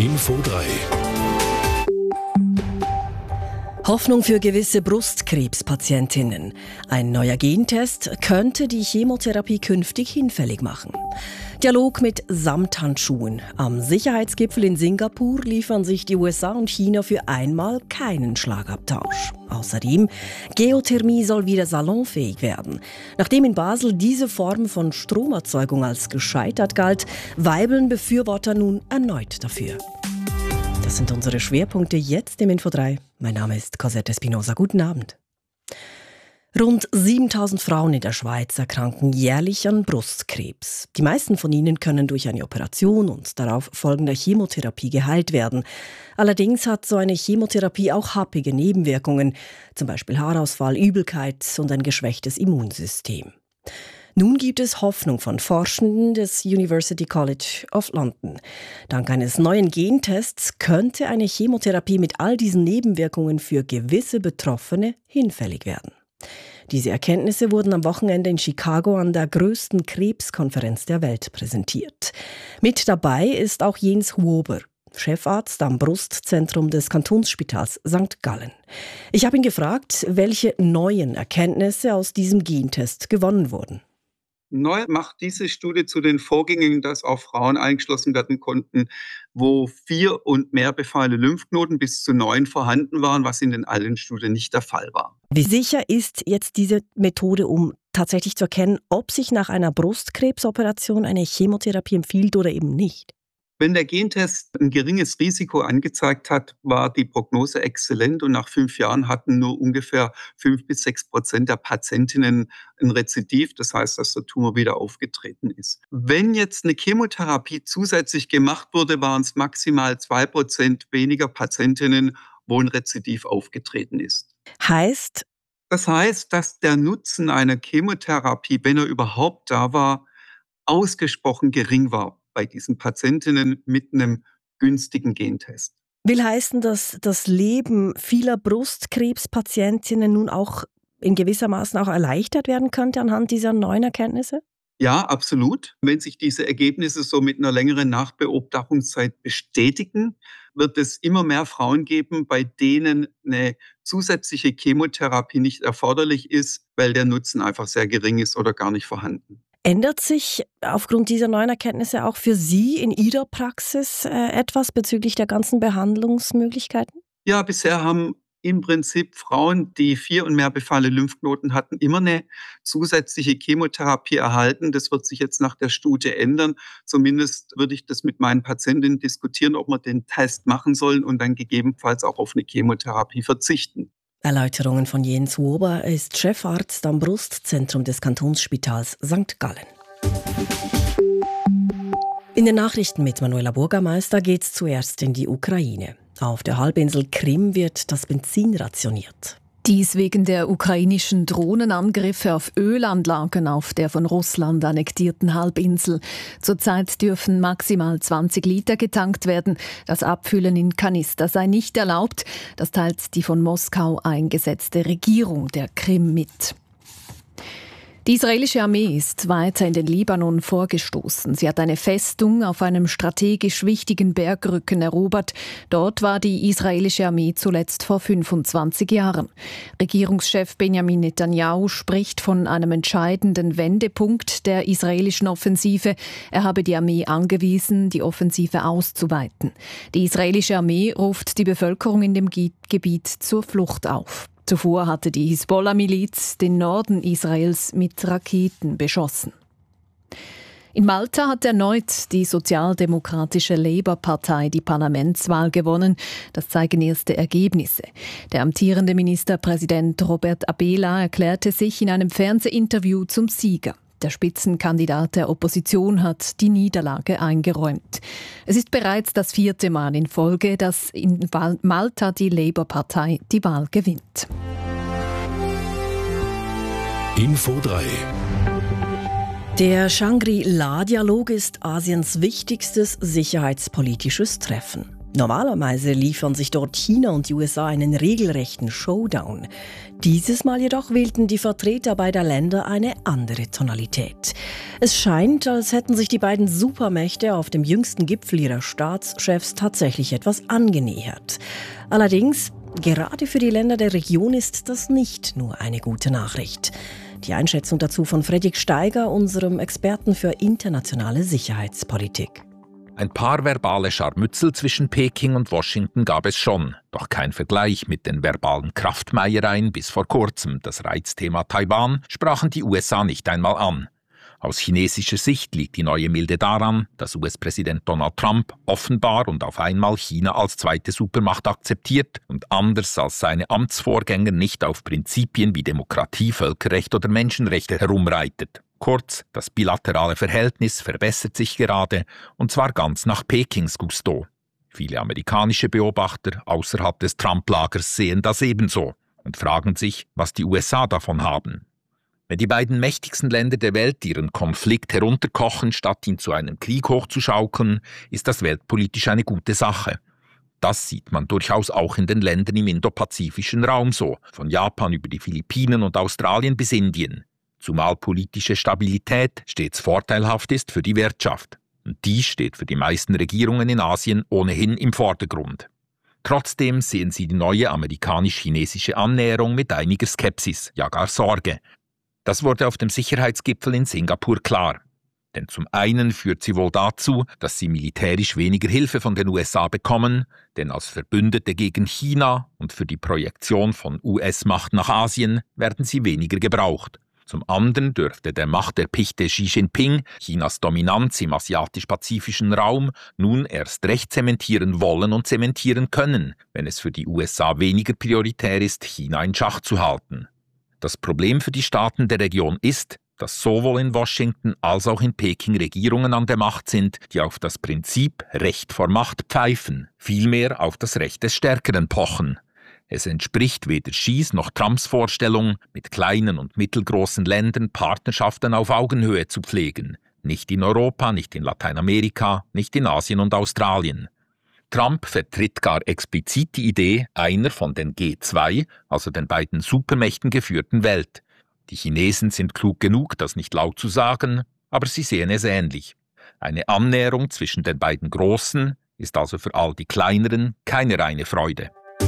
Info 3. Hoffnung für gewisse Brustkrebspatientinnen. Ein neuer Gentest könnte die Chemotherapie künftig hinfällig machen. Dialog mit Samthandschuhen. Am Sicherheitsgipfel in Singapur liefern sich die USA und China für einmal keinen Schlagabtausch. Außerdem, Geothermie soll wieder salonfähig werden. Nachdem in Basel diese Form von Stromerzeugung als gescheitert galt, weibeln Befürworter nun erneut dafür. Das sind unsere Schwerpunkte jetzt im Info 3. Mein Name ist Cosette Espinosa. Guten Abend. Rund 7000 Frauen in der Schweiz erkranken jährlich an Brustkrebs. Die meisten von ihnen können durch eine Operation und darauf folgende Chemotherapie geheilt werden. Allerdings hat so eine Chemotherapie auch happige Nebenwirkungen, zum Beispiel Haarausfall, Übelkeit und ein geschwächtes Immunsystem. Nun gibt es Hoffnung von Forschenden des University College of London. Dank eines neuen Gentests könnte eine Chemotherapie mit all diesen Nebenwirkungen für gewisse Betroffene hinfällig werden. Diese Erkenntnisse wurden am Wochenende in Chicago an der größten Krebskonferenz der Welt präsentiert. Mit dabei ist auch Jens Huber, Chefarzt am Brustzentrum des Kantonsspitals St. Gallen. Ich habe ihn gefragt, welche neuen Erkenntnisse aus diesem Gentest gewonnen wurden. Neu macht diese Studie zu den Vorgängen, dass auch Frauen eingeschlossen werden konnten, wo 4 und mehr befallene Lymphknoten bis zu 9 vorhanden waren, was in den alten Studien nicht der Fall war. Wie sicher ist jetzt diese Methode, um tatsächlich zu erkennen, ob sich nach einer Brustkrebsoperation eine Chemotherapie empfiehlt oder eben nicht? Wenn der Gentest ein geringes Risiko angezeigt hat, war die Prognose exzellent und nach 5 Jahren hatten nur ungefähr 5-6% der Patientinnen ein Rezidiv, das heißt, dass der Tumor wieder aufgetreten ist. Wenn jetzt eine Chemotherapie zusätzlich gemacht wurde, waren es maximal 2% weniger Patientinnen, wo ein Rezidiv aufgetreten ist. Das heißt, dass der Nutzen einer Chemotherapie, wenn er überhaupt da war, ausgesprochen gering war bei diesen Patientinnen mit einem günstigen Gentest. Will heißen, dass das Leben vieler Brustkrebspatientinnen nun auch in gewisser Maßen auch erleichtert werden könnte anhand dieser neuen Erkenntnisse? Ja, absolut. Wenn sich diese Ergebnisse so mit einer längeren Nachbeobachtungszeit bestätigen, wird es immer mehr Frauen geben, bei denen eine zusätzliche Chemotherapie nicht erforderlich ist, weil der Nutzen einfach sehr gering ist oder gar nicht vorhanden. Ändert sich aufgrund dieser neuen Erkenntnisse auch für Sie in Ihrer Praxis etwas bezüglich der ganzen Behandlungsmöglichkeiten? Ja, bisher haben im Prinzip Frauen, die 4 und mehr befallene Lymphknoten hatten, immer eine zusätzliche Chemotherapie erhalten. Das wird sich jetzt nach der Studie ändern. Zumindest würde ich das mit meinen Patientinnen diskutieren, ob wir den Test machen sollen und dann gegebenenfalls auch auf eine Chemotherapie verzichten. Erläuterungen von Jens Huber. Er ist Chefarzt am Brustzentrum des Kantonsspitals St. Gallen. In den Nachrichten mit Manuela Burgermeister geht es zuerst in die Ukraine. Auf der Halbinsel Krim wird das Benzin rationiert. Dies wegen der ukrainischen Drohnenangriffe auf Ölanlagen auf der von Russland annektierten Halbinsel. Zurzeit dürfen maximal 20 Liter getankt werden. Das Abfüllen in Kanister sei nicht erlaubt. Das teilt die von Moskau eingesetzte Regierung der Krim mit. Die israelische Armee ist weiter in den Libanon vorgestoßen. Sie hat eine Festung auf einem strategisch wichtigen Bergrücken erobert. Dort war die israelische Armee zuletzt vor 25 Jahren. Regierungschef Benjamin Netanyahu spricht von einem entscheidenden Wendepunkt der israelischen Offensive. Er habe die Armee angewiesen, die Offensive auszuweiten. Die israelische Armee ruft die Bevölkerung in dem Gebiet zur Flucht auf. Zuvor hatte die Hisbollah-Miliz den Norden Israels mit Raketen beschossen. In Malta hat erneut die sozialdemokratische Labour-Partei die Parlamentswahl gewonnen. Das zeigen erste Ergebnisse. Der amtierende Ministerpräsident Robert Abela erklärte sich in einem Fernsehinterview zum Sieger. Der Spitzenkandidat der Opposition hat die Niederlage eingeräumt. Es ist bereits das 4. Mal in Folge, dass in Malta die Labour-Partei die Wahl gewinnt. Info 3. Der Shangri-La-Dialog ist Asiens wichtigstes sicherheitspolitisches Treffen. Normalerweise liefern sich dort China und die USA einen regelrechten Showdown. Dieses Mal jedoch wählten die Vertreter beider Länder eine andere Tonalität. Es scheint, als hätten sich die beiden Supermächte auf dem jüngsten Gipfel ihrer Staatschefs tatsächlich etwas angenähert. Allerdings, gerade für die Länder der Region ist das nicht nur eine gute Nachricht. Die Einschätzung dazu von Fredrik Steiger, unserem Experten für internationale Sicherheitspolitik. Ein paar verbale Scharmützel zwischen Peking und Washington gab es schon, doch kein Vergleich mit den verbalen Kraftmeiereien bis vor kurzem. Das Reizthema Taiwan sprachen die USA nicht einmal an. Aus chinesischer Sicht liegt die neue Milde daran, dass US-Präsident Donald Trump offenbar und auf einmal China als zweite Supermacht akzeptiert und anders als seine Amtsvorgänger nicht auf Prinzipien wie Demokratie, Völkerrecht oder Menschenrechte herumreitet. Kurz, das bilaterale Verhältnis verbessert sich gerade, und zwar ganz nach Pekings Gusto. Viele amerikanische Beobachter außerhalb des Trump-Lagers sehen das ebenso und fragen sich, was die USA davon haben. Wenn die beiden mächtigsten Länder der Welt ihren Konflikt herunterkochen, statt ihn zu einem Krieg hochzuschaukeln, ist das weltpolitisch eine gute Sache. Das sieht man durchaus auch in den Ländern im indopazifischen Raum so, von Japan über die Philippinen und Australien bis Indien. Zumal politische Stabilität stets vorteilhaft ist für die Wirtschaft. Und die steht für die meisten Regierungen in Asien ohnehin im Vordergrund. Trotzdem sehen sie die neue amerikanisch-chinesische Annäherung mit einiger Skepsis, ja gar Sorge. Das wurde auf dem Sicherheitsgipfel in Singapur klar. Denn zum einen führt sie wohl dazu, dass sie militärisch weniger Hilfe von den USA bekommen, denn als Verbündete gegen China und für die Projektion von US-Macht nach Asien werden sie weniger gebraucht. Zum anderen dürfte der machterpichte Xi Jinping Chinas Dominanz im asiatisch-pazifischen Raum nun erst recht zementieren wollen und zementieren können, wenn es für die USA weniger prioritär ist, China in Schach zu halten. Das Problem für die Staaten der Region ist, dass sowohl in Washington als auch in Peking Regierungen an der Macht sind, die auf das Prinzip Recht vor Macht pfeifen, vielmehr auf das Recht des Stärkeren pochen. Es entspricht weder Xis noch Trumps Vorstellung, mit kleinen und mittelgroßen Ländern Partnerschaften auf Augenhöhe zu pflegen. Nicht in Europa, nicht in Lateinamerika, nicht in Asien und Australien. Trump vertritt gar explizit die Idee einer von den G2, also den beiden Supermächten geführten Welt. Die Chinesen sind klug genug, das nicht laut zu sagen, aber sie sehen es ähnlich. Eine Annäherung zwischen den beiden Großen ist also für all die Kleineren keine reine Freude.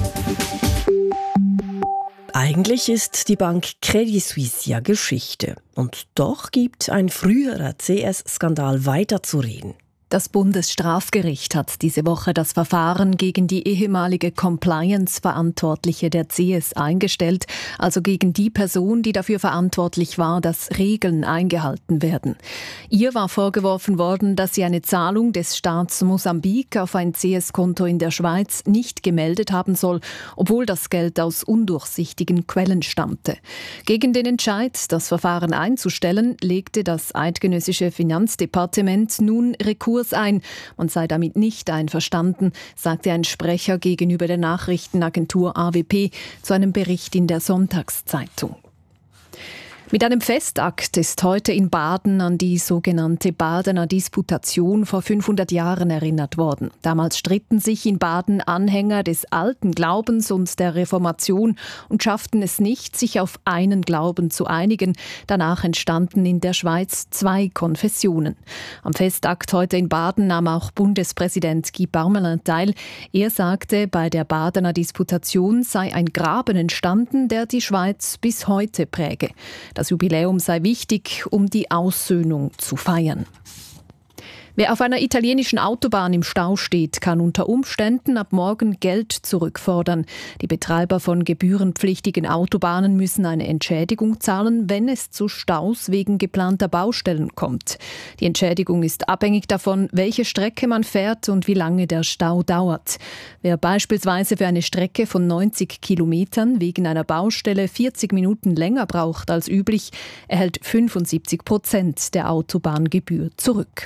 Eigentlich ist die Bank Credit Suisse ja Geschichte. Und doch gibt ein früherer CS-Skandal weiterzureden. Das Bundesstrafgericht hat diese Woche das Verfahren gegen die ehemalige Compliance-Verantwortliche der CS eingestellt, also gegen die Person, die dafür verantwortlich war, dass Regeln eingehalten werden. Ihr war vorgeworfen worden, dass sie eine Zahlung des Staats Mosambik auf ein CS-Konto in der Schweiz nicht gemeldet haben soll, obwohl das Geld aus undurchsichtigen Quellen stammte. Gegen den Entscheid, das Verfahren einzustellen, legte das eidgenössische Finanzdepartement nun Rekurs ein. Man sei damit nicht einverstanden, sagte ein Sprecher gegenüber der Nachrichtenagentur AWP zu einem Bericht in der Sonntagszeitung. Mit einem Festakt ist heute in Baden an die sogenannte Badener Disputation vor 500 Jahren erinnert worden. Damals stritten sich in Baden Anhänger des alten Glaubens und der Reformation und schafften es nicht, sich auf einen Glauben zu einigen. Danach entstanden in der Schweiz 2 Konfessionen. Am Festakt heute in Baden nahm auch Bundespräsident Guy Parmelin teil. Er sagte, bei der Badener Disputation sei ein Graben entstanden, der die Schweiz bis heute präge. Das Jubiläum sei wichtig, um die Aussöhnung zu feiern. Wer auf einer italienischen Autobahn im Stau steht, kann unter Umständen ab morgen Geld zurückfordern. Die Betreiber von gebührenpflichtigen Autobahnen müssen eine Entschädigung zahlen, wenn es zu Staus wegen geplanter Baustellen kommt. Die Entschädigung ist abhängig davon, welche Strecke man fährt und wie lange der Stau dauert. Wer beispielsweise für eine Strecke von 90 Kilometern wegen einer Baustelle 40 Minuten länger braucht als üblich, erhält 75% der Autobahngebühr zurück.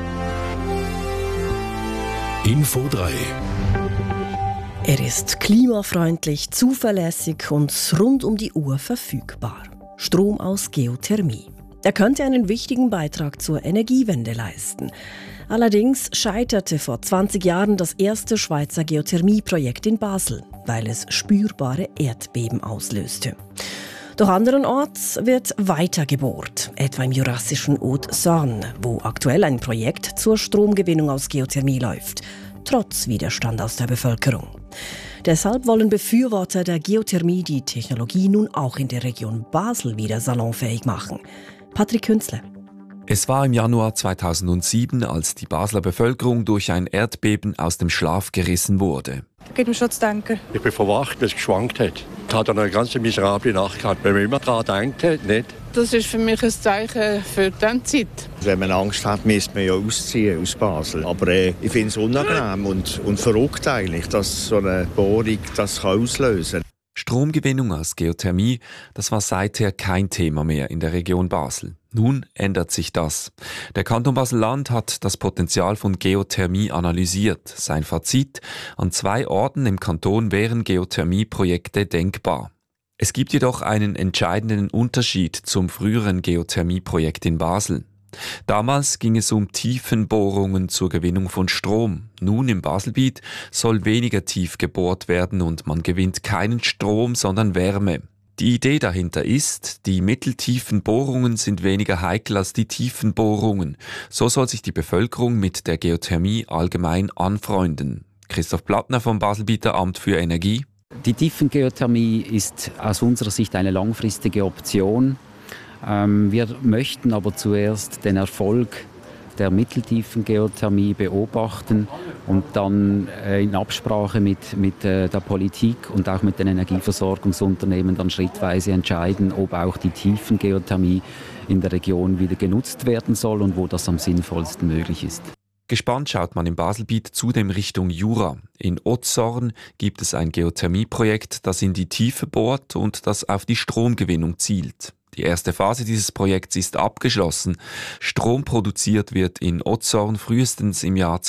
Info 3. Er ist klimafreundlich, zuverlässig und rund um die Uhr verfügbar. Strom aus Geothermie. Er könnte einen wichtigen Beitrag zur Energiewende leisten. Allerdings scheiterte vor 20 Jahren das erste Schweizer Geothermieprojekt in Basel, weil es spürbare Erdbeben auslöste. Doch anderenorts wird weiter gebohrt, etwa im jurassischen Haute-Sorne, wo aktuell ein Projekt zur Stromgewinnung aus Geothermie läuft, trotz Widerstand aus der Bevölkerung. Deshalb wollen Befürworter der Geothermie die Technologie nun auch in der Region Basel wieder salonfähig machen. Patrick Künzle. Es war im Januar 2007, als die Basler Bevölkerung durch ein Erdbeben aus dem Schlaf gerissen wurde. Das gibt mir schon zu denken. Ich bin verwacht, weil es geschwankt hat. Ich hatte eine ganz miserable Nacht gehabt, wenn man immer daran denkt, nicht? Das ist für mich ein Zeichen für die Zeit. Wenn man Angst hat, müsste man ja ausziehen aus Basel. Aber ich finde es unangenehm und verrückt eigentlich, dass so eine Bohrung das auslösen kann. Stromgewinnung aus Geothermie, das war seither kein Thema mehr in der Region Basel. Nun ändert sich das. Der Kanton Basel-Land hat das Potenzial von Geothermie analysiert. Sein Fazit: An 2 Orten im Kanton wären Geothermieprojekte denkbar. Es gibt jedoch einen entscheidenden Unterschied zum früheren Geothermieprojekt in Basel. Damals ging es um Tiefenbohrungen zur Gewinnung von Strom. Nun im Baselbiet soll weniger tief gebohrt werden und man gewinnt keinen Strom, sondern Wärme. Die Idee dahinter ist, die mitteltiefen Bohrungen sind weniger heikel als die tiefen Bohrungen. So soll sich die Bevölkerung mit der Geothermie allgemein anfreunden. Christoph Plattner vom Baselbieter Amt für Energie. Die Tiefengeothermie ist aus unserer Sicht eine langfristige Option. Wir möchten aber zuerst den Erfolg der mitteltiefen Geothermie beobachten und dann in Absprache mit der Politik und auch mit den Energieversorgungsunternehmen dann schrittweise entscheiden, ob auch die Tiefengeothermie in der Region wieder genutzt werden soll und wo das am sinnvollsten möglich ist. Gespannt schaut man im Baselbiet zudem Richtung Jura. In Haute-Sorne gibt es ein Geothermieprojekt, das in die Tiefe bohrt und das auf die Stromgewinnung zielt. Die erste Phase dieses Projekts ist abgeschlossen. Strom produziert wird in Haute-Sorne frühestens im Jahr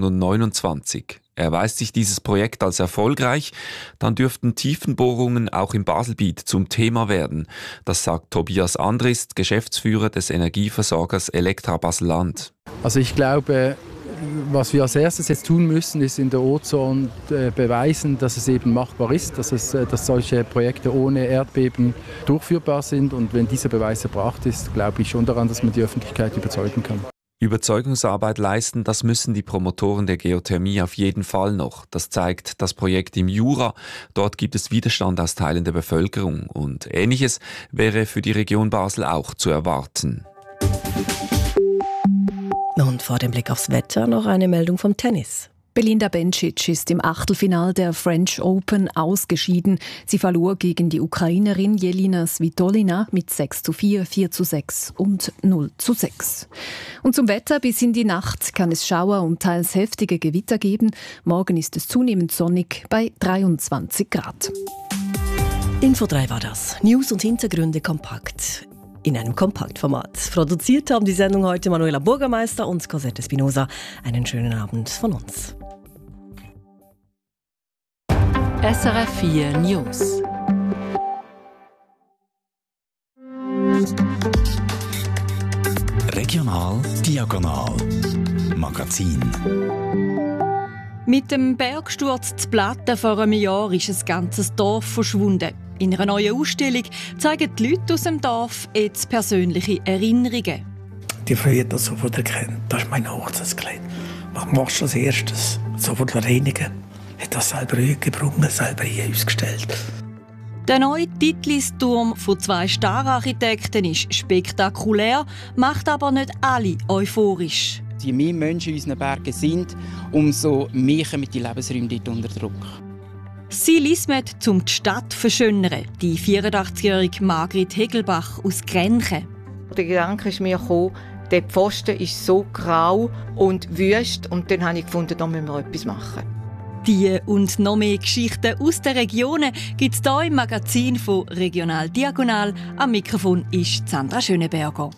2029. Erweist sich dieses Projekt als erfolgreich, dann dürften Tiefenbohrungen auch im Baselbiet zum Thema werden. Das sagt Tobias Andrist, Geschäftsführer des Energieversorgers Elektra Basel-Land. Also ich glaube, was wir als erstes jetzt tun müssen, ist in der Haute-Sorne beweisen, dass es eben machbar ist, dass solche Projekte ohne Erdbeben durchführbar sind. Und wenn dieser Beweis erbracht ist, glaube ich schon daran, dass man die Öffentlichkeit überzeugen kann. Überzeugungsarbeit leisten, das müssen die Promotoren der Geothermie auf jeden Fall noch. Das zeigt das Projekt im Jura. Dort gibt es Widerstand aus Teilen der Bevölkerung. Und Ähnliches wäre für die Region Basel auch zu erwarten. Und vor dem Blick aufs Wetter noch eine Meldung vom Tennis. Belinda Bencic ist im Achtelfinal der French Open ausgeschieden. Sie verlor gegen die Ukrainerin Jelena Svitolina mit 6:4, 4:6 und 0:6. Und zum Wetter: Bis in die Nacht kann es Schauer und teils heftige Gewitter geben. Morgen ist es zunehmend sonnig bei 23 Grad. Info 3 war das. News und Hintergründe kompakt. In einem Kompaktformat. Produziert haben die Sendung heute Manuela Burgermeister und Cosette Espinosa. Einen schönen Abend von uns. SRF 4 News. Regional Diagonal Magazin. Mit dem Bergsturz zu Platten vor einem Jahr ist ein ganzes Dorf verschwunden. In einer neuen Ausstellung zeigen die Leute aus dem Dorf jetzt persönliche Erinnerungen. Die Frau hat das sofort erkannt. Das ist mein Hochzeitskleid. Was machst du als erstes? Sofort reinigen. Hat das selber gebrungen, selber hier ausgestellt. Der neue Titlisturm von 2 Star-Architekten ist spektakulär, macht aber nicht alle euphorisch. Je mehr Menschen in unseren Bergen sind, umso mehr kommen die Lebensräume dort unter Druck. Sie lismet, um die Stadt zu verschönern. Die 84-jährige Margrit Hegelbach aus Grenchen. Der Gedanke ist mir gekommen, der Pfosten ist so grau und wüst. Und dann habe ich gefunden, da müssen wir etwas machen. Die und noch mehr Geschichten aus den Regionen gibt es hier im Magazin von Regional Diagonal. Am Mikrofon ist Sandra Schöneberger.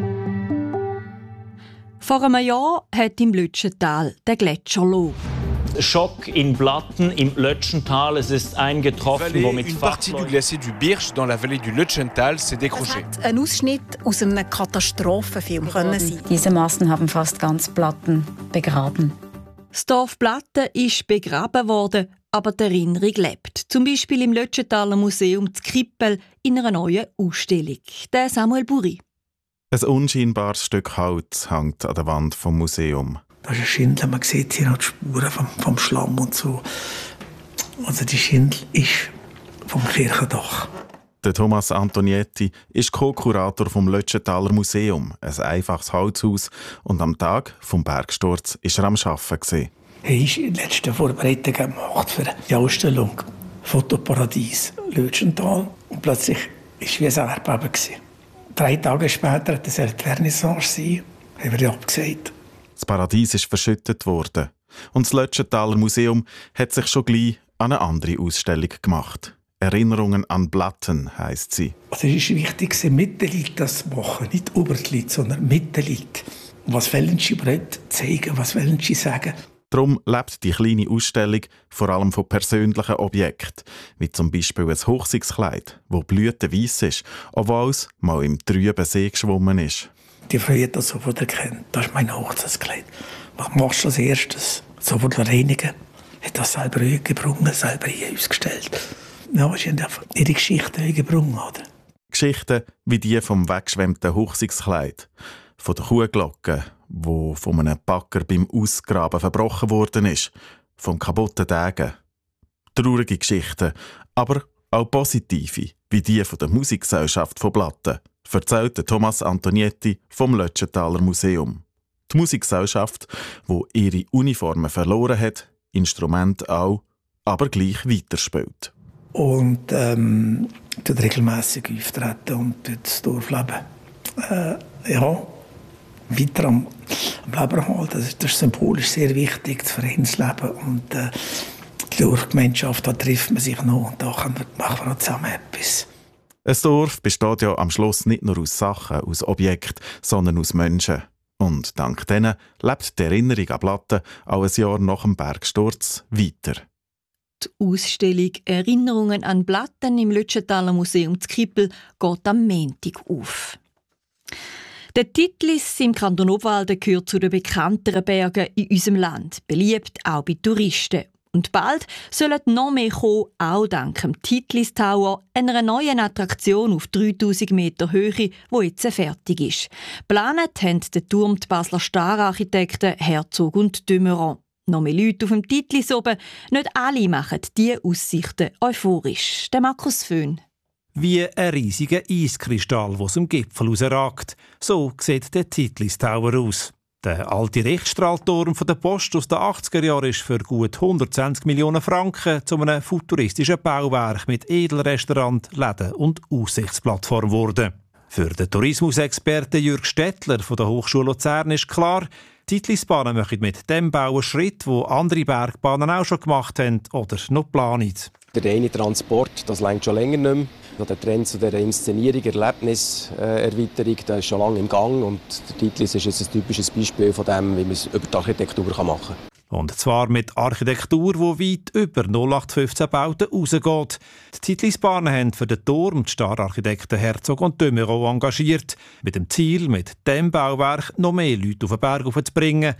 Vor einem Jahr hat im Lütschental der Gletscher Lo. Schock in Blatten im Lötschental. Es ist eingetroffen, womit Une partie du glacier du Birch dans la vallée du Lötschental s'est décrochée. Es hätte ein Ausschnitt aus einem Katastrophenfilm können sein. Diese Massen haben fast ganz Platten begraben. Das Dorf Platten ist begraben worden, aber die Erinnerung lebt. Zum Beispiel im Lötschentaler Museum zu Krippel in einer neuen Ausstellung. Der Samuel Buri. Ein unscheinbares Stück Holz hängt an der Wand vom Museum. Das ist ein Schindel, man sieht hier noch die Spuren vom Schlamm und so. Also die Schindel ist vom Kirchendach. Der Thomas Antonietti ist Co-Kurator vom Lötschentaler Museum, ein einfaches Holzhaus. Und am Tag des Bergsturz war er am Arbeiten. Er ist in den letzten Vorbereitungen gemacht für die Ausstellung Fotoparadies Lötschental. Und plötzlich war es wie ein Erdbeben. 3 Tage später hat es eine Vernissage sein, haben wir abgesagt. Das Paradies ist verschüttet worden. Und das Lötschentaler Museum hat sich schon gleich an eine andere Ausstellung gemacht. Erinnerungen an Platten heisst sie. Also es ist wichtig, mit den Leuten das zu machen. Nicht über die Leute, sondern mit den Leuten. Und was wollen sie überhaupt zeigen? Was wollen sie sagen? Darum lebt die kleine Ausstellung vor allem von persönlichen Objekten, wie zum Beispiel ein Hochzeitskleid, das blütenweiss ist, obwohl es mal im trüben See geschwommen ist. Die Frau hat das sofort erkannt. Das ist mein Hochzeitskleid. Was machst du als erstes? Sofort reinigen. Hat das selber eingebrungen, selber hier ausgestellt. Ja, sie haben ihre Geschichte eingebrungen. Oder? Geschichten wie die vom weggeschwemmten Hochzeitskleid, von der Kuhglocke, wo von einem Bagger beim Ausgraben verbrochen worden ist, vom kaputten Degen. Traurige Geschichten, aber auch positive, wie die von der Musikgesellschaft von Platten, erzählt Thomas Antonietti vom Lötschentaler Museum. Die Musikgesellschaft, die ihre Uniformen verloren hat, Instrumente auch, aber gleich weiterspielt. Und tut regelmässig auftreten und das Dorfleben weiter am Leben erhalten. Das ist symbolisch sehr wichtig, das Vereinsleben. Und die Dorfgemeinschaft, da trifft man sich noch und da machen wir auch zusammen etwas. Ein Dorf besteht ja am Schluss nicht nur aus Sachen, aus Objekten, sondern aus Menschen. Und dank denen lebt die Erinnerung an Platten auch ein Jahr nach dem Bergsturz weiter. Die Ausstellung «Erinnerungen an Platten» im Lötschentaler Museum zu Krippel geht am Montag auf. Der Titlis im Kanton Obwalden gehört zu den bekannteren Bergen in unserem Land, beliebt auch bei Touristen. Und bald sollen noch mehr kommen, auch dank dem Titlis Tower, einer neuen Attraktion auf 3000 Meter Höhe, die jetzt fertig ist. Geplant haben den Turm die Basler Star-Architekten Herzog und de Meuron. Noch mehr Leute auf dem Titlis oben. Nicht alle machen diese Aussichten euphorisch. Der Markus Föhn. Wie ein riesiger Eiskristall, der aus dem Gipfel herausragt. So sieht der Titlis Tower aus. Der alte Richtstrahlturm von der Post aus den 80er Jahren ist für gut 120 Millionen Franken zu einem futuristischen Bauwerk mit Edelrestaurant, Läden und Aussichtsplattform geworden. Für den Tourismusexperten Jürg Stettler von der Hochschule Luzern ist klar, die Titlisbahnen machen mit dem Bau einen Schritt, den andere Bergbahnen auch schon gemacht haben oder noch planen. Der reine Transport, das reicht schon länger nicht mehr. Der Trend zu dieser Inszenierung, Erlebniserweiterung, der ist schon lange im Gang. Und der Titlis ist jetzt ein typisches Beispiel von dem, wie man es über die Architektur machen kann. Und zwar mit Architektur, die weit über 0815 Bauten rausgeht. Die Titlisbahnen haben für den Turm die Star-Architekten Herzog und de Meuron engagiert, mit dem Ziel, mit diesem Bauwerk noch mehr Leute auf den Berg zu bringen.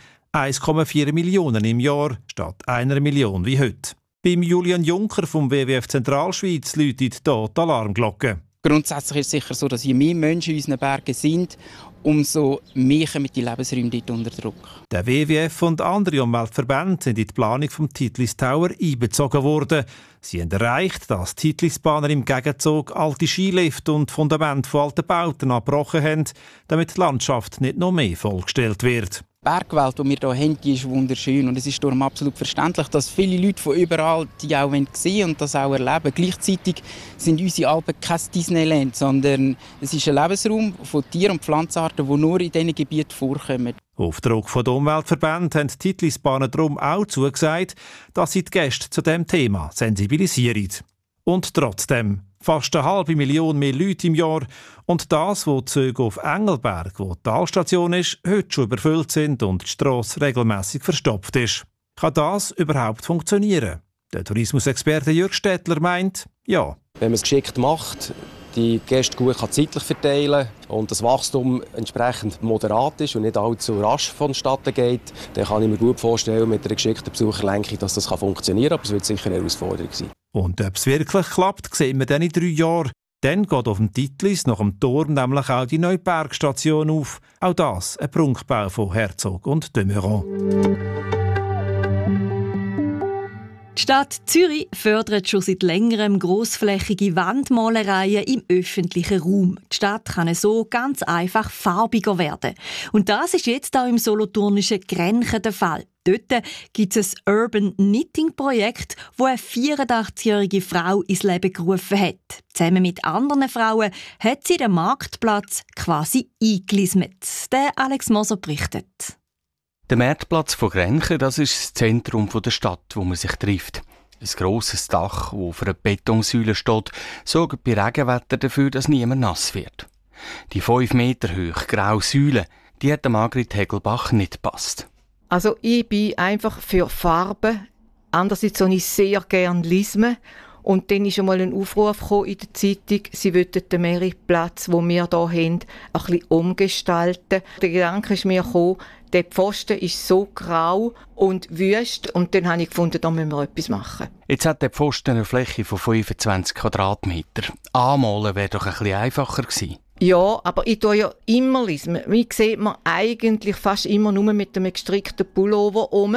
1,4 Millionen im Jahr statt 1 Million wie heute. Beim Julian Juncker vom WWF Zentralschweiz läutet hier die Alarmglocke. Grundsätzlich ist es sicher so, dass je mehr Menschen in unseren Bergen sind, umso mehr kommen die Lebensräume dort unter Druck. Der WWF und andere Umweltverbände sind in die Planung des Titlis Tower einbezogen worden. Sie haben erreicht, dass die Titlisbahner im Gegenzug alte Skilifte und Fundamente von alten Bauten abgebrochen haben, damit die Landschaft nicht noch mehr vollgestellt wird. Die Bergwelt, die wir hier haben, die ist wunderschön und es ist darum absolut verständlich, dass viele Leute von überall die auch sehen und das auch erleben. Gleichzeitig sind unsere Alpen kein Disneyland, sondern es ist ein Lebensraum von Tier- und Pflanzenarten, die nur in diesen Gebieten vorkommen. Auf Druck der Umweltverbände haben die Titlisbahnen darum auch zugesagt, dass sie die Gäste zu diesem Thema sensibilisieren. Und trotzdem, fast 500.000 mehr Leute im Jahr und das, wo die Züge auf Engelberg, wo die Talstation ist, heute schon überfüllt sind und die Strasse regelmässig verstopft ist. Kann das überhaupt funktionieren? Der Tourismusexperte Jürg Stettler meint, ja. Wenn man es geschickt macht, die Gäste gut zeitlich verteilen und das Wachstum entsprechend moderat ist und nicht allzu rasch vonstatten geht, dann kann ich mir gut vorstellen, mit einer geschickten Besucherlenkung, dass das funktionieren kann. Aber es wird sicher eine Herausforderung sein. Und ob es wirklich klappt, sehen wir dann in 3 Jahren. Dann geht auf dem Titlis nach dem Turm nämlich auch die neue Bergstation auf. Auch das ein Prunkbau von Herzog und de Meuron. Die Stadt Zürich fördert schon seit längerem grossflächige Wandmalereien im öffentlichen Raum. Die Stadt kann so ganz einfach farbiger werden. Und das ist jetzt auch im solothurnischen Grenchen der Fall. Dort gibt es ein Urban Knitting Projekt, das eine 84-jährige Frau ins Leben gerufen hat. Zusammen mit anderen Frauen hat sie den Marktplatz quasi eingelismet. Der Alex Moser berichtet. Der Marktplatz von Grenchen, das ist das Zentrum der Stadt, wo man sich trifft. Ein grosses Dach, das auf einer Betonsäule steht, sorgt bei Regenwetter dafür, dass niemand nass wird. Die 5 Meter hohe graue Säule, die hat Margrit Hegelbach nicht gepasst. Also ich bin einfach für Farben. Andererseits habe ich sehr gerne Lismen. Und dann ist einmal ein Aufruf in der Zeitung, sie wollten den Marktplatz, den wir hier haben, ein bisschen umgestalten. Der Gedanke ist mir gekommen, der Pfosten ist so grau und wüst. Und dann habe ich gefunden, da müssen wir etwas machen. Jetzt hat der Pfosten eine Fläche von 25 Quadratmeter. Anmalen wäre doch ein bisschen einfacher gewesen. Ja, aber ich tue ja immer Lismen. Mich sieht man eigentlich fast immer nur mit einem gestrickten Pullover um.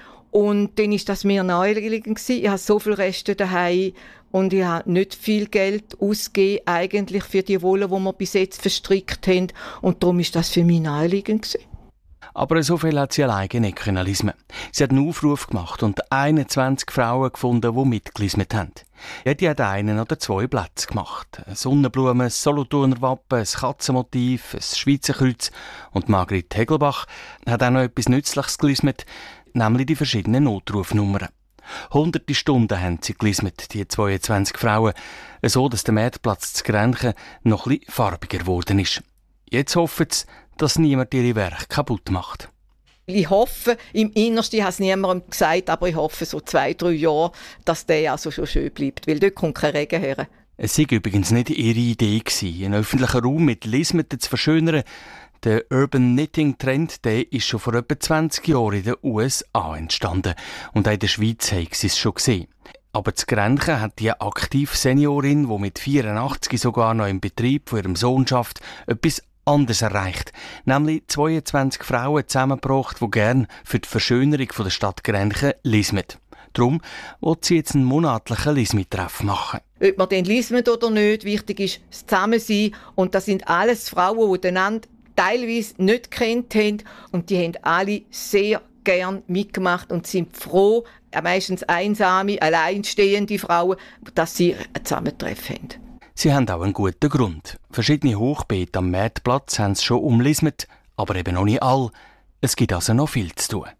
Und dann war das mir naheliegend gewesen. Ich habe so viele Reste daheim und ich habe nicht viel Geld ausgegeben eigentlich für die Wolle, die wir bis jetzt verstrickt haben. Und darum war das für mich naheliegend gewesen. Aber so viel hat sie alleine nicht lismen. Sie hat einen Aufruf gemacht und 21 Frauen gefunden, die mitgelismet haben. Jede hat 1 oder 2 Plätze gemacht. Eine Sonnenblume, ein Solothurner Wappen, ein Katzenmotiv, ein Schweizer Kreuz. Und Margrit Hegelbach hat auch noch etwas Nützliches gelismet, nämlich die verschiedenen Notrufnummern. Hunderte Stunden haben sie gelismet, die 22 Frauen, so dass der Marktplatz zu Grenchen noch ein bisschen farbiger geworden ist. Jetzt hoffen sie, dass niemand ihre Werke kaputt macht. Ich hoffe, im Innersten, ich habe es niemandem gesagt, aber ich hoffe so 2-3 Jahre, dass der also schon schön bleibt, weil dort kommt kein Regen her. Es war übrigens nicht ihre Idee, einen öffentlichen Raum mit Lismeten zu verschönern. Der Urban Knitting Trend, der ist schon vor etwa 20 Jahren in den USA entstanden. Und auch in der Schweiz haben sie es schon gesehen. Aber zu Grenchen hat die aktive Seniorin, die mit 84 sogar noch im Betrieb von ihrem Sohn schafft, etwas anders erreicht. Nämlich 22 Frauen zusammengebracht, die gerne für die Verschönerung der Stadt Grenchen lismen. Darum will sie jetzt einen monatlichen Lismi-Treff machen. Ob man den lismet oder nicht, wichtig ist das Zusammensein. Und das sind alles Frauen, die einander teilweise nicht gekannt haben. Und die haben alle sehr gern mitgemacht und sind froh, meistens einsame, alleinstehende Frauen, dass sie ein Zusammentreffen haben. Sie haben auch einen guten Grund. Verschiedene Hochbeete am Marktplatz haben es schon umlismet, aber eben noch nicht alle. Es gibt also noch viel zu tun.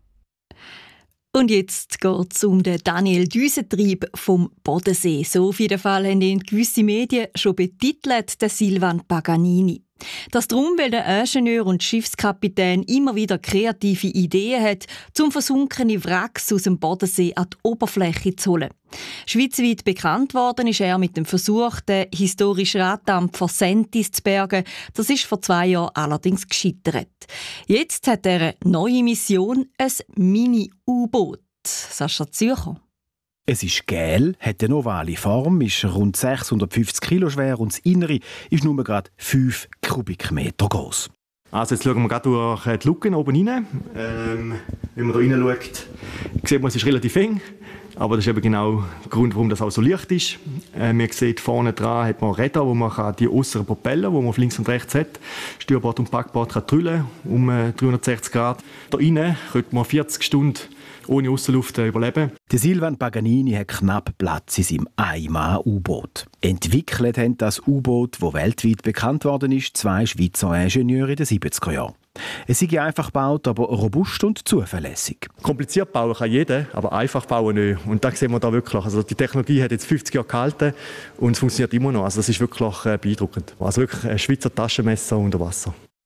Und jetzt geht es um den Daniel Düsentrieb vom Bodensee. So auf jeden Fall haben ihn gewisse Medien schon betitelt, der Silvan Paganini. Das darum, weil der Ingenieur und Schiffskapitän immer wieder kreative Ideen hat, um versunkene Wracks aus dem Bodensee an die Oberfläche zu holen. Schweizweit bekannt worden ist er mit dem Versuch, den historischen Raddampfer Sentis zu bergen. Das ist vor 2 Jahren allerdings gescheitert. Jetzt hat er eine neue Mission, ein Mini-U-Boot. Sascha Zürcher. Es ist gel, hat eine ovale Form, ist rund 650 Kilo schwer und das Innere ist nur gerade 5 Kubikmeter groß. Also jetzt schauen wir gerade durch die Luke oben rein. Wenn man hier reinschaut, sieht man, es ist relativ eng. Aber das ist eben genau der Grund, warum das auch so leicht ist. Man sieht, vorne dran hat man Räder, wo man die äußeren Propeller, die man auf links und rechts hat, Steuerbord und Backbord kann drüllen um 360 Grad. Da rein könnte man 40 Stunden ohne Aussenluft überleben. Der Silvan Paganini hat knapp Platz in seinem Einmann-U-Boot. Entwickelt haben das U-Boot, das weltweit bekannt worden ist, 2 Schweizer Ingenieure in den 70er Jahren. Es ist einfach gebaut, aber robust und zuverlässig. Kompliziert bauen kann jeder, aber einfach bauen nicht. Und das sehen wir da wirklich. Also die Technologie hat jetzt 50 Jahre gehalten und es funktioniert immer noch. Also das ist wirklich beeindruckend. Also wirklich ein Schweizer Taschenmesser unter Wasser.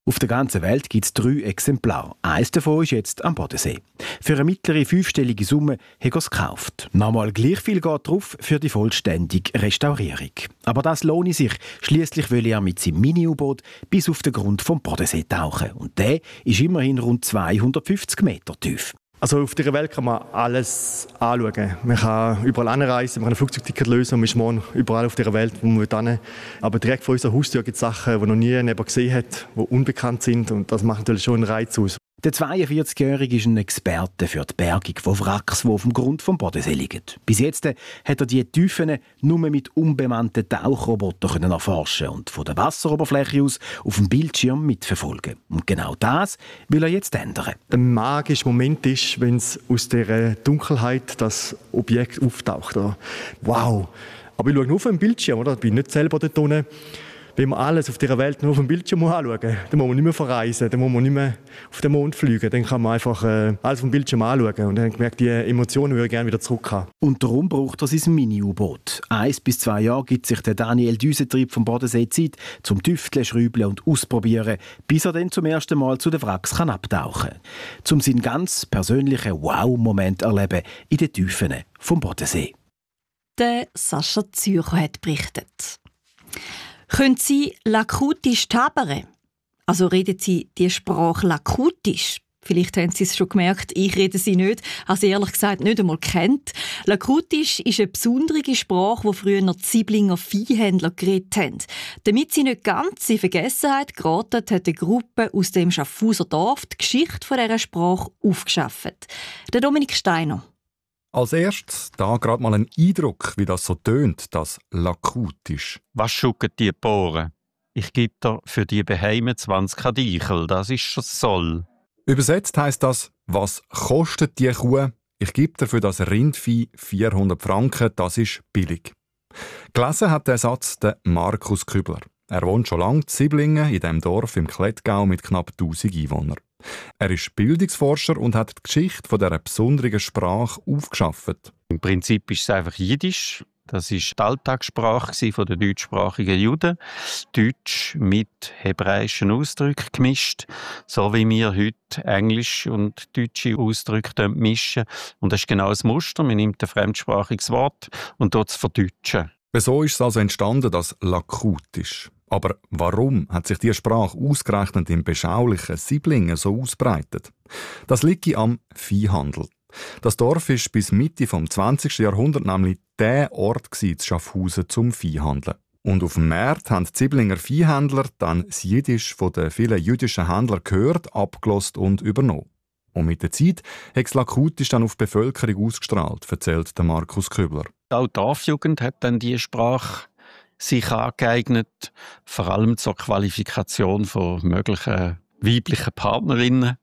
Auf der ganzen Welt gibt es 3 Exemplare. Eines davon ist jetzt am Bodensee. Für eine mittlere 5-stellige Summe hat er es gekauft. Nochmal gleich viel geht drauf für die vollständige Restaurierung. Aber das lohne sich. Schliesslich will er mit seinem Mini-U-Boot bis auf den Grund vom Bodensee tauchen. Und der ist immerhin rund 250 Meter tief. Also auf dieser Welt kann man alles anschauen. Man kann überall anreisen, man kann ein Flugzeugticket lösen und man ist morgen überall auf dieser Welt, wo man hin. Aber direkt vor unserer Haustür gibt es Sachen, die noch nie jemand gesehen hat, die unbekannt sind, und das macht natürlich schon einen Reiz aus. Der 42-Jährige ist ein Experte für die Bergung von Wracks, die auf dem Grund vom Bodensee liegen. Bis jetzt hat er die Tiefen nur mit unbemannten Tauchrobotern erforschen und von der Wasseroberfläche aus auf dem Bildschirm mitverfolgen. Und genau das will er jetzt ändern. Ein magischer Moment ist, wenn es aus dieser Dunkelheit das Objekt auftaucht. Wow! Aber ich schaue nur auf den Bildschirm, oder? Ich bin nicht selber dort unten. Wenn man alles auf dieser Welt nur auf dem Bildschirm anschauen muss, dann muss man nicht mehr verreisen, dann muss man nicht mehr auf den Mond fliegen. Dann kann man einfach alles auf dem Bildschirm anschauen. Und dann merkt die Emotionen, würde ich gerne wieder zurück haben. Und darum braucht er sein Mini-U-Boot. 1 bis 2 Jahre gibt sich der Daniel Düsentrieb vom Bodensee Zeit, zum Tüfteln, Schrübeln und Ausprobieren, bis er dann zum ersten Mal zu den Wracks abtauchen kann. Um seinen ganz persönlichen Wow-Moment zu erleben in den Tiefen vom Bodensee. Der Sascha Zürcher hat berichtet. Können Sie Lakutisch tabere? Also reden Sie die Sprache Lakutisch? Vielleicht haben Sie es schon gemerkt, ich rede sie nicht, also ehrlich gesagt nicht einmal kennt. Lakutisch ist eine besondere Sprache, die früher noch die Sieblinger Viehhändler geredet haben. Damit sie nicht ganz in Vergessenheit geraten, hat eine Gruppe aus dem Schaffhauser Dorf die Geschichte dieser Sprache aufgeschafft. Der Dominik Steiner. Als erstes da gerade mal ein Eindruck, wie das so tönt, das Lakutisch. Was schucken die Bohren? Ich gebe dir für die Beheime 20 Kadichel, das ist schon Soll. Übersetzt heisst das, was kostet die Kuh? Ich gebe dir für das Rindvieh 400 Franken, das ist billig. Gelesen hat der Satz der Markus Kübler. Er wohnt schon lange in Sieblingen, in dem Dorf im Klettgau mit knapp 1000 Einwohnern. Er ist Bildungsforscher und hat die Geschichte von dieser besonderen Sprache aufgeschafft. Im Prinzip ist es einfach Jiddisch. Das war die Alltagssprache der deutschsprachigen Juden. Deutsch mit hebräischen Ausdrücken gemischt, so wie wir heute Englisch und deutsche Ausdrücke mischen. Und das ist genau das Muster. Man nimmt ein fremdsprachiges Wort und tut es verdeutschen. So ist es also entstanden, das Lakutisch. Aber warum hat sich diese Sprache ausgerechnet im beschaulichen Sieblingen so ausbreitet? Das liegt am Viehhandel. Das Dorf war bis Mitte des 20. Jahrhunderts nämlich der Ort in Schaffhausen zum Viehhandeln. Und auf dem Markt haben die Sieblinger Viehhändler dann das Jiddisch von den vielen jüdischen Händlern gehört, abgelost und übernommen. Und mit der Zeit hat das Lakutisch dann auf die Bevölkerung ausgestrahlt, erzählt der Markus Kübler. Auch die Dorfjugend hat dann diese Sprache sich angeeignet, vor allem zur Qualifikation von möglichen weiblichen Partnerinnen.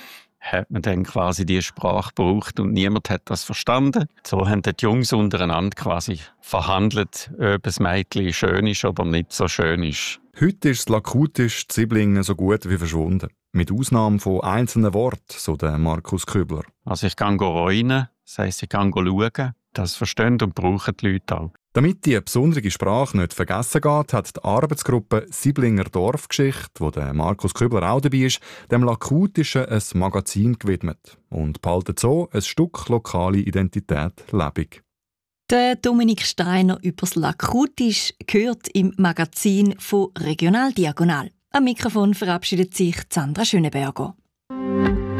Hat man dann quasi diese Sprache gebraucht und niemand hat das verstanden. So haben die Jungs untereinander quasi verhandelt, ob das Mädchen schön ist oder nicht so schön ist. Heute ist das Lakutisch in Sieblingen so gut wie verschwunden. Mit Ausnahme von einzelnen Worten, so der Markus Kübler. Also ich gehe rein, das heisst, ich gehe schauen. Das verstehen und brauchen die Leute auch. Damit die besondere Sprache nicht vergessen geht, hat die Arbeitsgruppe Sieblinger Dorfgeschichte, wo der Markus Kübler auch dabei ist, dem Lakutischen ein Magazin gewidmet und behaltet so ein Stück lokale Identität lebendig. Der Dominik Steiner über das Lakutisch gehört im Magazin von Regional Diagonal. Am Mikrofon verabschiedet sich Sandra Schöneberger.